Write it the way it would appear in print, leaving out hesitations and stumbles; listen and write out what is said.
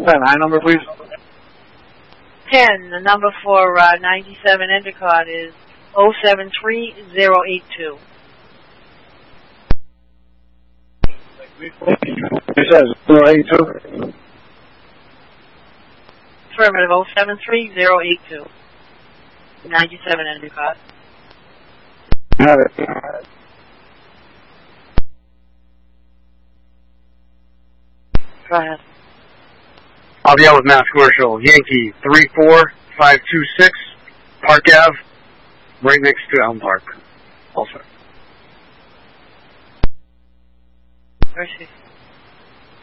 High number, please. 10. The number for 97 Endicott is 073082. It says 082. Affirmative, 073082. 97 Endicott. Have it. Go ahead. I'll be out with Mass Commercial. Yankee 34526, Park Ave, right next to Elm Park. Also. Mercy.